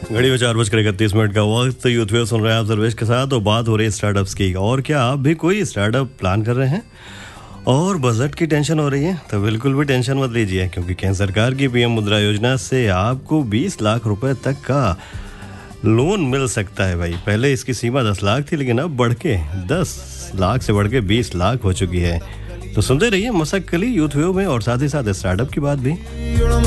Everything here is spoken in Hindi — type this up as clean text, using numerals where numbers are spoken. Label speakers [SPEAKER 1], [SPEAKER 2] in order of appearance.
[SPEAKER 1] घड़ी में 4:31 का वक्त। यूथ वेव सुन रहे हैं आप सर्वेश के साथ। तो बात हो रही है स्टार्टअप्स की। और क्या आप भी कोई स्टार्टअप प्लान कर रहे हैं और बजट की टेंशन हो रही है? तो बिल्कुल भी टेंशन मत लीजिए, क्योंकि केंद्र सरकार की पीएम मुद्रा योजना से आपको 20 लाख रुपए तक का लोन मिल सकता है भाई। पहले इसकी सीमा 10 लाख थी, लेकिन अब बढ़ के 10 लाख से बढ़ के 20 लाख हो चुकी है। तो सुनते रहिए मशक्कली यूथ वेव में, और साथ ही साथ स्टार्टअप की बात भी।